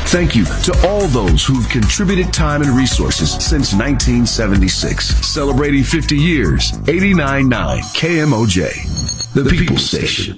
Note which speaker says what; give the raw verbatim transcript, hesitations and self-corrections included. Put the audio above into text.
Speaker 1: Thank you to all those who've contributed time and resources since nineteen seventy-six. Celebrating fifty years, eighty-nine point nine K M O J, the People's Station.